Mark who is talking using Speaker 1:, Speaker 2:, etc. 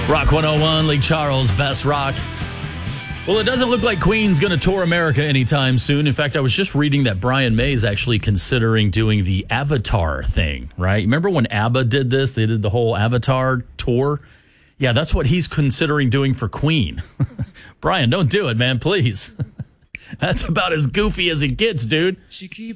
Speaker 1: Rock 101, Lee Charles, Best Rock. Well, it doesn't look like Queen's going to tour America anytime soon. In fact, I was just reading that Brian May is actually considering doing the Avatar thing, right? Remember when ABBA did this? They did the whole Avatar tour. Yeah, that's what he's considering doing for Queen. Brian, don't do it, man, please. That's about as goofy as it gets, dude.